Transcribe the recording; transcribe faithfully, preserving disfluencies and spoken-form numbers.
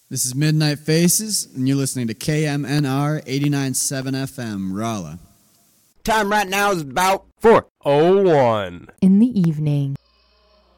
This is Midnight Faces, and you're listening to K M N R eighty-nine point seven F M, Rolla. Time right now is about four oh one in the evening.